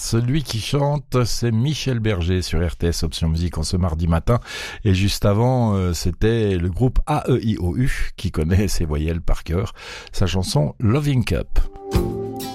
Celui qui chante, c'est Michel Berger sur RTS Option Musique en ce mardi matin. Et juste avant, c'était le groupe AEIOU qui connaît ses voyelles par cœur. Sa chanson Loving Cup.